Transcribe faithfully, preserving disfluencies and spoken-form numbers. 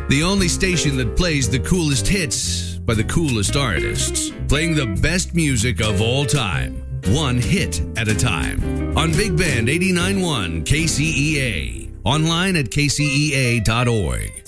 The only station that plays the coolest hits by the coolest artists. Playing the best music of all time. One hit at a time. On Big Band eighty-nine point one K C E A. Online at K C E A dot org.